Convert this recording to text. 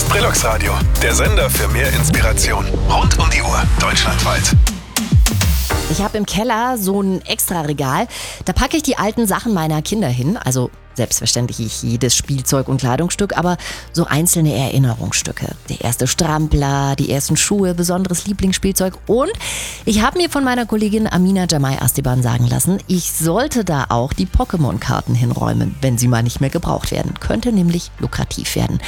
ist Brillux Radio, der Sender für mehr Inspiration. Rund um die Uhr, deutschlandweit. Ich habe im Keller so ein Extra-Regal. Da packe ich die alten Sachen meiner Kinder hin. Also selbstverständlich jedes Spielzeug und Kleidungsstück, aber so einzelne Erinnerungsstücke. Der erste Strampler, die ersten Schuhe, besonderes Lieblingsspielzeug. Und ich habe mir von meiner Kollegin Amina Jamai Astiban sagen lassen, ich sollte da auch die Pokémon-Karten hinräumen, wenn sie mal nicht mehr gebraucht werden. Könnte nämlich lukrativ werden.